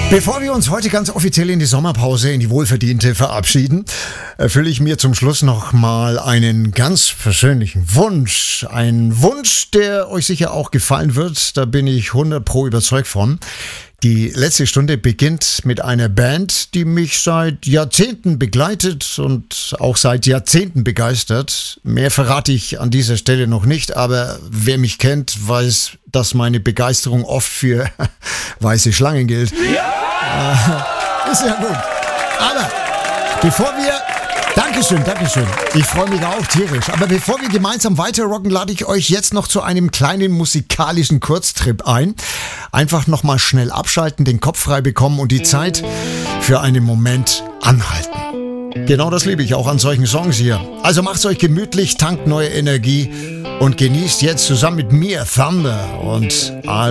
Bevor wir uns heute ganz offiziell in die Sommerpause, in die wohlverdiente verabschieden, erfülle ich mir zum Schluss noch mal einen ganz persönlichen Wunsch. Ein Wunsch, der euch sicher auch gefallen wird, da bin ich 100% überzeugt von. Die letzte Stunde beginnt mit einer Band, die mich seit Jahrzehnten begleitet und auch seit Jahrzehnten begeistert. Mehr verrate ich an dieser Stelle noch nicht, aber wer mich kennt, weiß, dass meine Begeisterung oft für weiße Schlangen gilt. Ist ja gut. Aber bevor wir... Dankeschön. Ich freue mich auch tierisch. Aber bevor wir gemeinsam weiterrocken, lade ich euch jetzt noch zu einem kleinen musikalischen Kurztrip ein. Einfach nochmal schnell abschalten, den Kopf frei bekommen und die Zeit für einen Moment anhalten. Genau das liebe ich auch an solchen Songs hier. Also macht's euch gemütlich, tankt neue Energie und genießt jetzt zusammen mit mir Thunder und